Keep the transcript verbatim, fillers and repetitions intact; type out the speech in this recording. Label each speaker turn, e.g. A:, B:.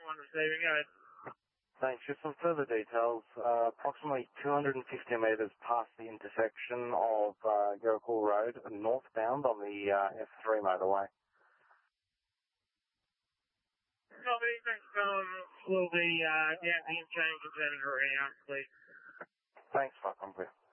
A: one receiving. Go ahead.
B: Thanks. Just some further details. Uh, approximately two hundred fifty metres past the intersection of uh, Gurukul Road, northbound on the uh, F three motorway.
A: Copy. Thanks, um, will be, uh, yeah, interchange and turning around, please.
B: Thanks, fuck, I'm clear.